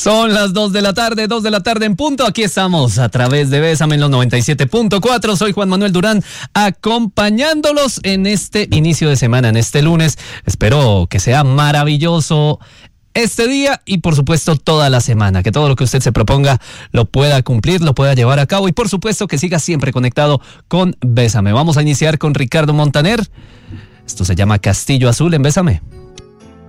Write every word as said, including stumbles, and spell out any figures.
Son las dos de la tarde, dos de la tarde en punto. Aquí estamos a través de Bésame en los noventa y siete punto cuatro. Soy Juan Manuel Durán, acompañándolos en este inicio de semana, en este lunes. Espero que sea maravilloso este día y por supuesto toda la semana, que todo lo que usted se proponga lo pueda cumplir, lo pueda llevar a cabo y por supuesto que siga siempre conectado con Bésame. Vamos a iniciar con Ricardo Montaner. Esto se llama Castillo Azul en Bésame.